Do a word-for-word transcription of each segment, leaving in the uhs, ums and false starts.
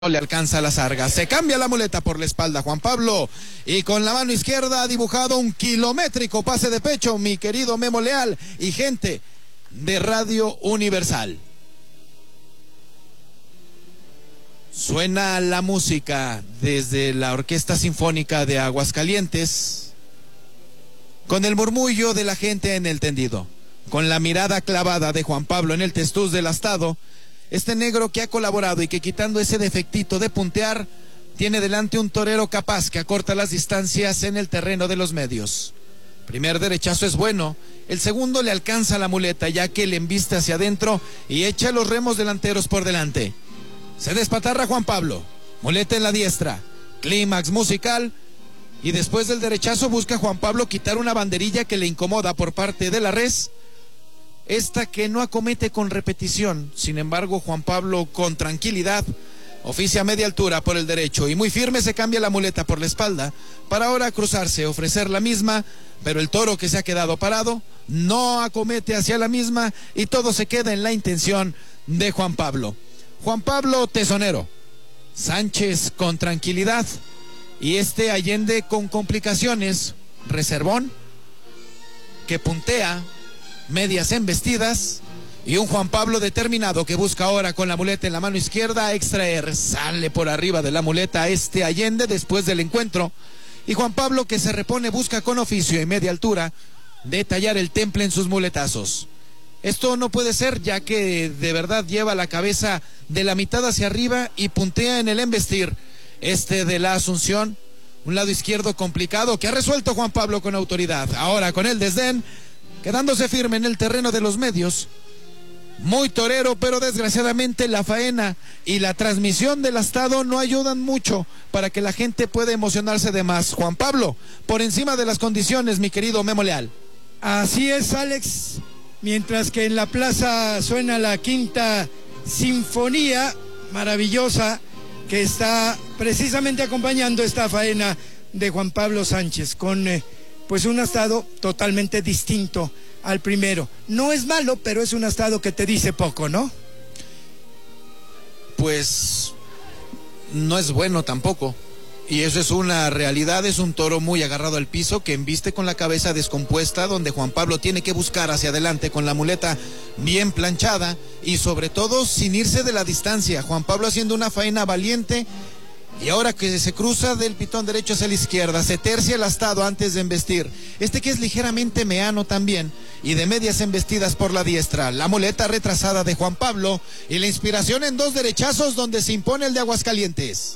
le alcanza la sarga, se cambia la muleta por la espalda Juan Pablo y con la mano izquierda ha dibujado un kilométrico pase de pecho, mi querido Memo Leal y gente de Radio Universal. Suena la música desde la Orquesta Sinfónica de Aguascalientes, con el murmullo de la gente en el tendido, con la mirada clavada de Juan Pablo en el testuz del astado. Este negro que ha colaborado y que quitando ese defectito de puntear, tiene delante un torero capaz que acorta las distancias en el terreno de los medios. Primer derechazo es bueno, el segundo le alcanza la muleta ya que le embiste hacia adentro y echa los remos delanteros por delante. Se despatarra Juan Pablo, muleta en la diestra, clímax musical y después del derechazo busca Juan Pablo quitar una banderilla que le incomoda por parte de la res. Esta que no acomete con repetición, sin embargo Juan Pablo con tranquilidad oficia a media altura por el derecho y muy firme se cambia la muleta por la espalda para ahora cruzarse, ofrecer la misma, pero el toro que se ha quedado parado no acomete hacia la misma y todo se queda en la intención de Juan Pablo. Juan Pablo tesonero, Sánchez con tranquilidad y este Allende con complicaciones, reservón, que puntea, medias embestidas y un Juan Pablo determinado que busca ahora con la muleta en la mano izquierda extraer, sale por arriba de la muleta este Allende después del encuentro y Juan Pablo que se repone busca con oficio y media altura detallar el temple en sus muletazos. Esto no puede ser ya que de verdad lleva la cabeza de la mitad hacia arriba y puntea en el embestir este de la Asunción, un lado izquierdo complicado que ha resuelto Juan Pablo con autoridad, ahora con el desdén quedándose firme en el terreno de los medios, muy torero, pero desgraciadamente la faena y la transmisión del astado no ayudan mucho para que la gente pueda emocionarse de más. Juan Pablo, por encima de las condiciones, mi querido Memo Leal. Así es, Alex, mientras que en la plaza suena la quinta sinfonía maravillosa que está precisamente acompañando esta faena de Juan Pablo Sánchez, con... Eh, pues un astado totalmente distinto al primero. No es malo, pero es un astado que te dice poco, ¿no? Pues no es bueno tampoco. Y eso es una realidad, es un toro muy agarrado al piso que embiste con la cabeza descompuesta, donde Juan Pablo tiene que buscar hacia adelante con la muleta bien planchada y sobre todo sin irse de la distancia. Juan Pablo haciendo una faena valiente. Y ahora que se cruza del pitón derecho hacia la izquierda, se tercia el astado antes de embestir. Este que es ligeramente meano también, y de medias embestidas por la diestra. La muleta retrasada de Juan Pablo, y la inspiración en dos derechazos donde se impone el de Aguascalientes.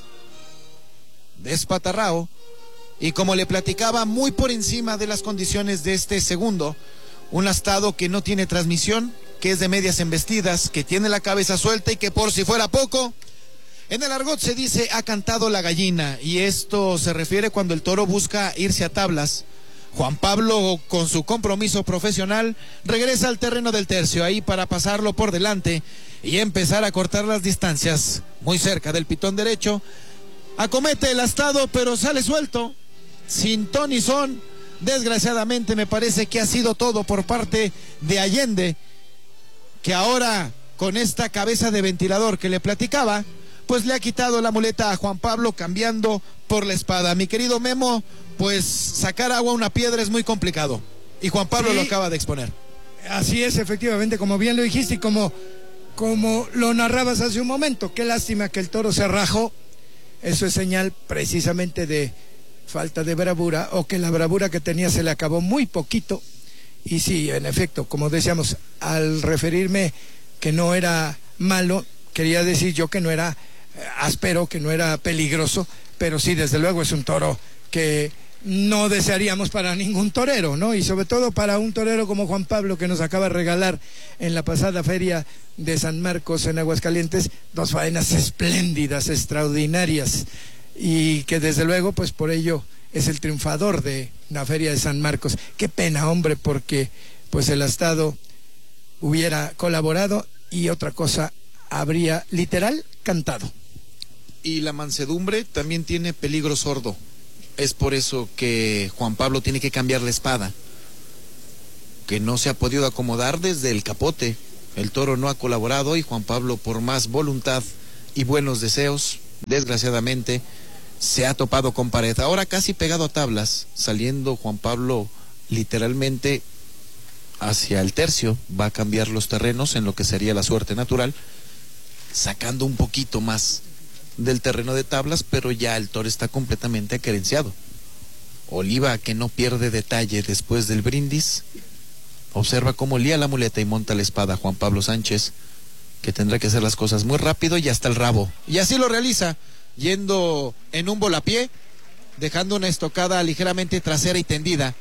Despatarrao, y como le platicaba, muy por encima de las condiciones de este segundo. Un astado que no tiene transmisión, que es de medias embestidas, que tiene la cabeza suelta y que por si fuera poco... En el argot se dice ha cantado la gallina y esto se refiere cuando el toro busca irse a tablas. Juan Pablo con su compromiso profesional regresa al terreno del tercio ahí para pasarlo por delante y empezar a cortar las distancias muy cerca del pitón derecho. Acomete el astado pero sale suelto, sin ton ni son. Desgraciadamente me parece que ha sido todo por parte de Allende, que ahora con esta cabeza de ventilador que le platicaba, pues le ha quitado la muleta a Juan Pablo cambiando por la espada. Mi querido Memo, pues sacar agua a una piedra es muy complicado y Juan Pablo sí, lo acaba de exponer. Así es, efectivamente, como bien lo dijiste y como, como lo narrabas hace un momento. Qué lástima que el toro se rajó. Eso es señal precisamente de falta de bravura o que la bravura que tenía se le acabó muy poquito. Y sí, en efecto, como decíamos, al referirme que no era malo, quería decir yo que no era áspero, que no era peligroso, pero sí, desde luego es un toro que no desearíamos para ningún torero, ¿no? Y sobre todo para un torero como Juan Pablo, que nos acaba de regalar en la pasada feria de San Marcos en Aguascalientes dos faenas espléndidas, extraordinarias, y que desde luego, pues por ello es el triunfador de la feria de San Marcos. Qué pena, hombre, porque pues el astado hubiera colaborado y otra cosa habría literal cantado. Y la mansedumbre también tiene peligro sordo. Es por eso que Juan Pablo tiene que cambiar la espada, que no se ha podido acomodar desde el capote. El toro no ha colaborado y Juan Pablo, por más voluntad y buenos deseos, desgraciadamente se ha topado con pared. Ahora casi pegado a tablas, saliendo Juan Pablo literalmente hacia el tercio, va a cambiar los terrenos en lo que sería la suerte natural, sacando un poquito más del terreno de tablas, pero ya el toro está completamente acerenciado. Oliva, que no pierde detalle después del brindis, observa cómo lía la muleta y monta la espada Juan Pablo Sánchez, que tendrá que hacer las cosas muy rápido y hasta el rabo. Y así lo realiza, yendo en un volapié, dejando una estocada ligeramente trasera y tendida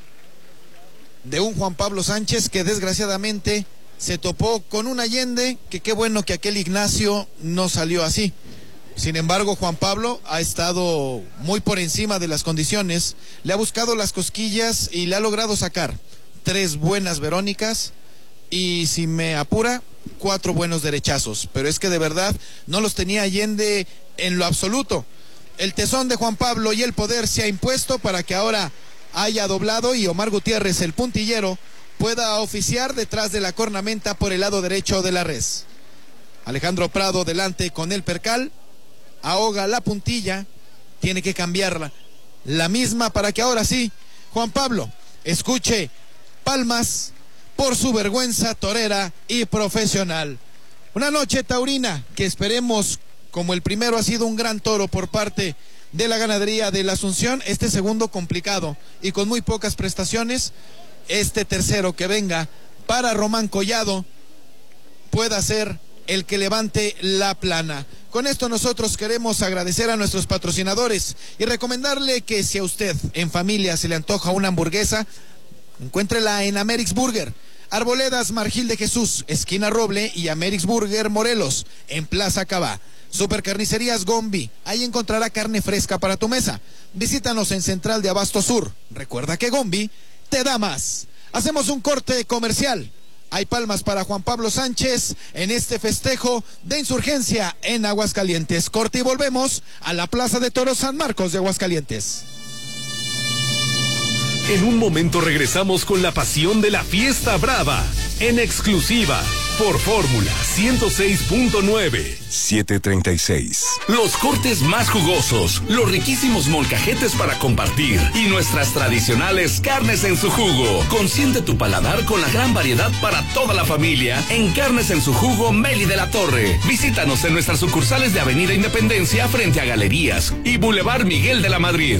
de un Juan Pablo Sánchez que desgraciadamente se topó con un Allende, que qué bueno que aquel Ignacio no salió así. Sin embargo, Juan Pablo ha estado muy por encima de las condiciones, le ha buscado las cosquillas y le ha logrado sacar tres buenas Verónicas y, si me apura, cuatro buenos derechazos, pero es que de verdad no los tenía Allende en lo absoluto. El tesón de Juan Pablo y el poder se ha impuesto para que ahora haya doblado y Omar Gutiérrez, el puntillero, pueda oficiar detrás de la cornamenta por el lado derecho de la res. Alejandro Prado delante con el percal, ahoga la puntilla, tiene que cambiarla, la misma para que ahora sí, Juan Pablo, escuche palmas por su vergüenza torera y profesional. Una noche taurina que esperemos, como el primero ha sido un gran toro por parte de la ganadería de la Asunción, este segundo complicado y con muy pocas prestaciones, este tercero que venga para Román Collado pueda ser el que levante la plana. Con esto nosotros queremos agradecer a nuestros patrocinadores y recomendarle que si a usted en familia se le antoja una hamburguesa, encuéntrela en Amerix Burger, Arboledas Margil de Jesús, esquina Roble, y Amerix Burger Morelos, en Plaza Cabá. Supercarnicerías Gombi, ahí encontrará carne fresca para tu mesa. Visítanos en Central de Abasto Sur. Recuerda que Gombi te da más. Hacemos un corte comercial. Hay palmas para Juan Pablo Sánchez en este festejo de Insurgencia en Aguascalientes. Corte y volvemos a la Plaza de Toros San Marcos de Aguascalientes. En un momento regresamos con la pasión de la fiesta brava, en exclusiva, por Fórmula ciento seis punto nueve. siete treinta y seis. Los cortes más jugosos, los riquísimos molcajetes para compartir y nuestras tradicionales carnes en su jugo. Consiente tu paladar con la gran variedad para toda la familia en Carnes en su Jugo Meli de la Torre. Visítanos en nuestras sucursales de Avenida Independencia frente a Galerías y Boulevard Miguel de la Madrid.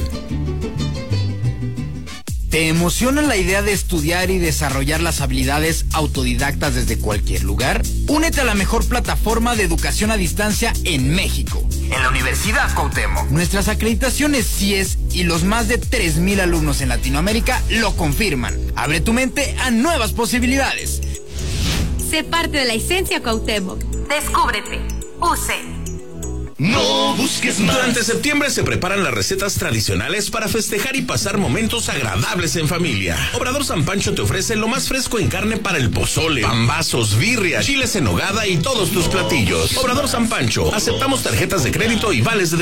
¿Te emociona la idea de estudiar y desarrollar las habilidades autodidactas desde cualquier lugar? Únete a la mejor plataforma de educación a distancia en México, en la Universidad Cuauhtémoc. Nuestras acreditaciones C I E S y los más de tres mil alumnos en Latinoamérica lo confirman. Abre tu mente a nuevas posibilidades. Sé parte de la esencia Cuauhtémoc. Descúbrete. U C. No busques más. Durante septiembre se preparan las recetas tradicionales para festejar y pasar momentos agradables en familia. Obrador San Pancho te ofrece lo más fresco en carne para el pozole, pambazos, birria, chiles en nogada y todos tus platillos. Obrador San Pancho, aceptamos tarjetas de crédito y vales de